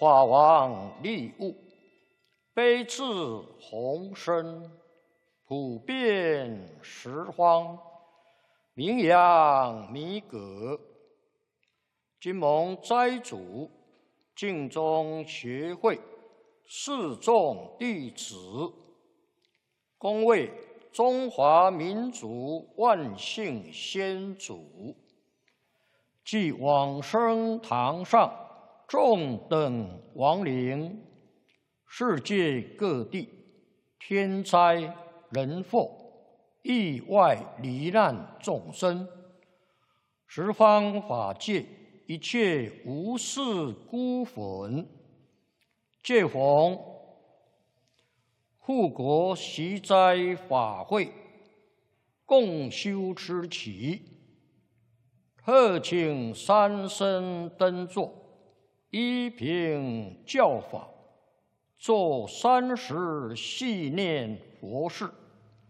法王利物，悲智宏深，普遍十方，名扬弥革。今蒙斋主净宗学会四众弟子，恭为中华民族万幸先祖，即往生堂上众等亡灵，世界各地天灾人祸、意外罹难众生，十方法界一切无事孤魂，借逢护国习斋法会，共修之期，特请三僧登座，依凭教法，做30系念佛事。